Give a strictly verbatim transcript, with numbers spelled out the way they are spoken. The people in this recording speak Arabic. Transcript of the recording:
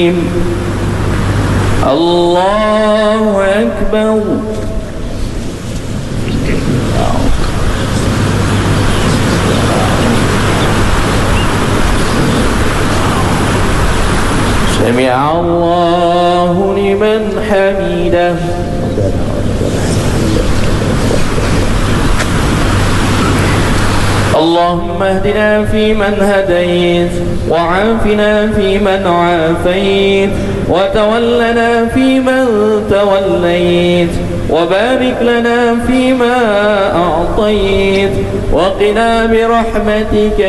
الله أكبر. سمع الله لمن حمده. اللهم اهدنا فيمن هديت، وعافنا فيمن عافيت، وتولنا فيمن توليت، وبارك لنا فيما أعطيت، وقنا برحمتك